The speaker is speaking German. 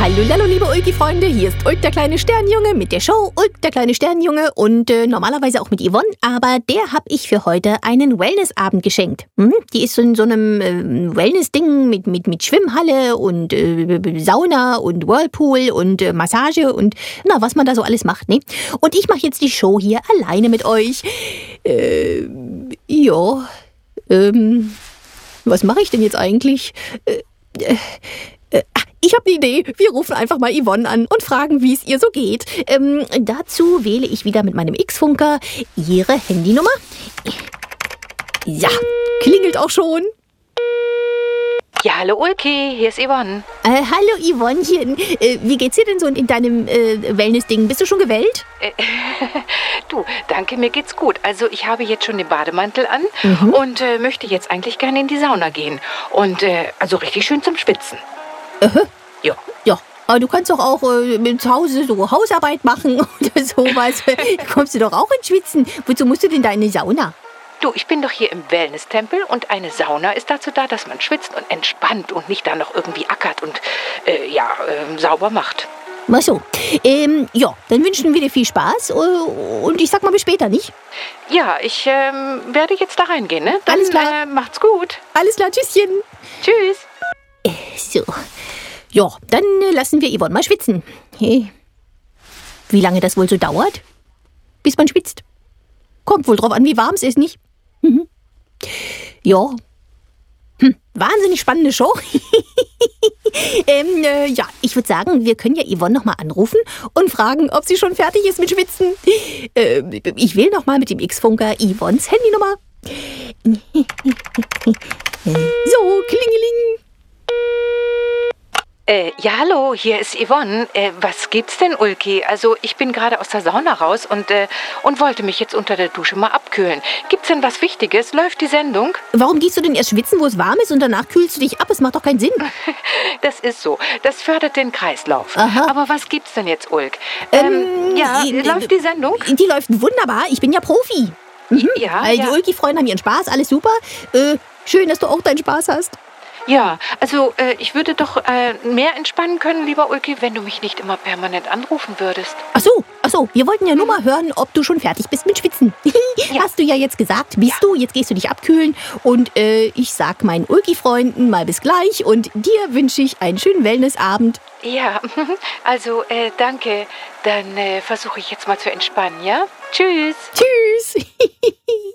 Hallo, liebe Ulki-Freunde, hier ist Ulk, der kleine Sternjunge mit der Show Ulk, der kleine Sternjunge und normalerweise auch mit Yvonne, aber der habe ich für heute einen Wellnessabend geschenkt. Die ist so in so einem Wellness-Ding mit Schwimmhalle und Sauna und Whirlpool und Massage und was man da so alles macht, ne? Und ich mache jetzt die Show hier alleine mit euch. Was mache ich denn jetzt eigentlich? Ich habe eine Idee. Wir rufen einfach mal Yvonne an und fragen, wie es ihr so geht. Dazu wähle ich wieder mit meinem X-Funker ihre Handynummer. Ja, klingelt auch schon. Ja, hallo Ulki, hier ist Yvonne. Hallo Yvonnchen. Wie geht's dir denn so in deinem Wellness-Ding? Bist du schon gewellt? Du, danke, mir geht's gut. Also ich habe jetzt schon den Bademantel an und möchte jetzt eigentlich gerne in die Sauna gehen. Und also richtig schön zum Schwitzen. Ja. Ja, aber du kannst doch auch zu Hause so Hausarbeit machen oder sowas. Kommst du doch auch ins Schwitzen. Wozu musst du denn da in eine Sauna? Du, ich bin doch hier im Wellness-Tempel und eine Sauna ist dazu da, dass man schwitzt und entspannt und nicht da noch irgendwie ackert und sauber macht. Ach so. Ja, dann wünschen wir dir viel Spaß und ich sag mal bis später, nicht? Ja, ich werde jetzt da reingehen, ne? Dann, Alles klar. Macht's gut. Alles klar, tschüsschen. Tschüss. So. Ja, dann lassen wir Yvonne mal schwitzen. Hey. Wie lange das wohl so dauert, bis man schwitzt? Kommt wohl drauf an, wie warm es ist, nicht? Ja. Wahnsinnig spannende Show. Ja, ich würde sagen, wir können ja Yvonne nochmal anrufen und fragen, ob sie schon fertig ist mit Schwitzen. Ich wähle nochmal mit dem X-Funker Yvonnes Handynummer. So, klingeling. Ja, hallo, hier ist Yvonne. Was gibt's denn, Ulki? Also, ich bin gerade aus der Sauna raus und wollte mich jetzt unter der Dusche mal abkühlen. Gibt's denn was Wichtiges? Läuft die Sendung? Warum gehst du denn erst schwitzen, wo es warm ist und danach kühlst du dich ab? Es macht doch keinen Sinn. Das ist so. Das fördert den Kreislauf. Aha. Aber was gibt's denn jetzt, Ulk? Läuft die Sendung? Die läuft wunderbar. Ich bin ja Profi. Ja, Die Ulki-Freunde haben ihren Spaß, alles super. Schön, dass du auch deinen Spaß hast. Ja, also ich würde doch mehr entspannen können, lieber Ulki, wenn du mich nicht immer permanent anrufen würdest. Ach so, wir wollten ja nur mal hören, ob du schon fertig bist mit Schwitzen. Ja. Hast du ja jetzt gesagt, bist du, jetzt gehst du dich abkühlen und ich sag meinen Ulki-Freunden mal bis gleich und dir wünsche ich einen schönen Wellnessabend. Ja, also danke. Dann versuche ich jetzt mal zu entspannen, ja? Tschüss. Tschüss.